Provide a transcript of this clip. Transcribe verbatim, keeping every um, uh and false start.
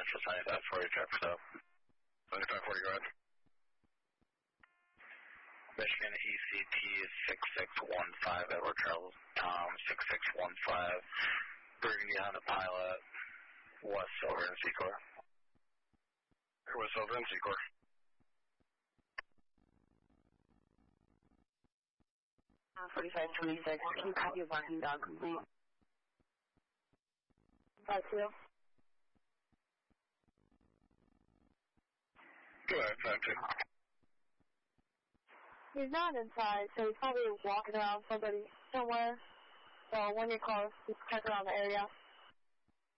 for seventy-five forty, traffic stop. seventy-five forty, go ahead. Michigan E C T six six one five, Edward Charles Tom six six one five, Burgundy Honda Pilot, West Silver and Secor. West Silver and Secor. forty-five twenty-six, can you copy a barking dog complaint? five two. Go ahead, five two. He's not inside, so he's probably walking around somebody somewhere. So when you call, just check around the area.